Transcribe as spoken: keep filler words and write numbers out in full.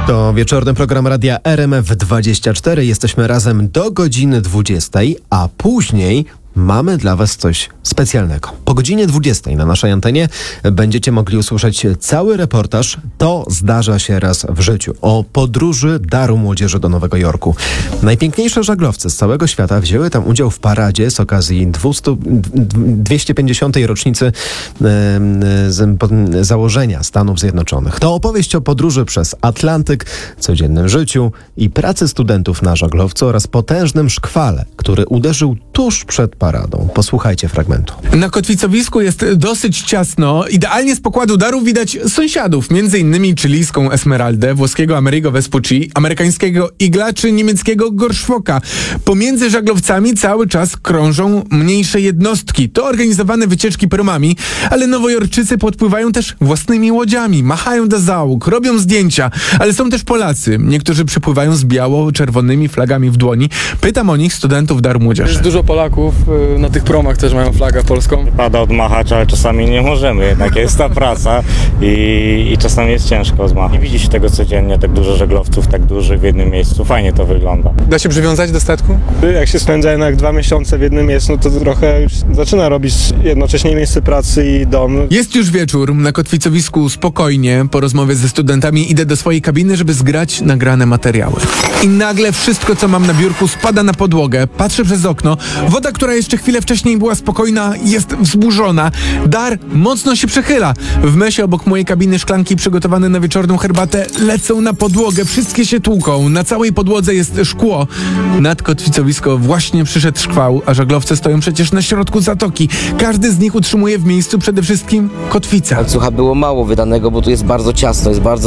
To wieczorny program Radia R M F dwadzieścia cztery. Jesteśmy razem do godziny dwudziestej, a później mamy dla Was coś specjalnego. Po godzinie dwudziestej na naszej antenie będziecie mogli usłyszeć cały reportaż To zdarza się raz w życiu o podróży daru młodzieży do Nowego Jorku. Najpiękniejsze żaglowce z całego świata wzięły tam udział w paradzie z okazji dwieście pięćdziesiątej rocznicy e, z, po, założenia Stanów Zjednoczonych. To opowieść o podróży przez Atlantyk, codziennym życiu i pracy studentów na żaglowcu oraz potężnym szkwale, który uderzył tuż przed paradą. Posłuchajcie fragmentu. Na kotwicowisku jest dosyć ciasno. Idealnie z pokładu darów widać sąsiadów, między innymi chilijską Esmeraldę, włoskiego Amerigo Vespucci, amerykańskiego Igla czy niemieckiego Gorszwoka. Pomiędzy żaglowcami cały czas krążą mniejsze jednostki. To organizowane wycieczki promami, ale nowojorczycy podpływają też własnymi łodziami, machają do załóg, robią zdjęcia, ale są też Polacy. Niektórzy przypływają z biało-czerwonymi flagami w dłoni. Pytam o nich studentów daru młodzieży. Jest dużo Polaków, na tych promach też mają flagę polską. Pada odmachać, ale czasami nie możemy, jednak jest ta praca i, i czasami jest ciężko zmachać. Nie widzi się tego codziennie, tak dużo żaglowców, tak dużych w jednym miejscu, fajnie to wygląda. Da się przywiązać do statku? Jak się spędza jednak dwa miesiące w jednym miejscu, no to trochę już zaczyna robić jednocześnie miejsce pracy i dom. Jest już wieczór, na kotwicowisku spokojnie, po rozmowie ze studentami idę do swojej kabiny, żeby zgrać nagrane materiały. I nagle wszystko, co mam na biurku, spada na podłogę. Patrzę przez okno. Woda, która jeszcze chwilę wcześniej była spokojna, jest wzburzona. Dar mocno się przechyla. W mesie obok mojej kabiny szklanki przygotowane na wieczorną herbatę lecą na podłogę. Wszystkie się tłuką. Na całej podłodze jest szkło. Nad kotwicowisko właśnie przyszedł szkwał, a żaglowce stoją przecież na środku zatoki. Każdy z nich utrzymuje w miejscu przede wszystkim kotwicę. Łańcucha było mało wydanego, bo tu jest bardzo ciasno, jest bardzo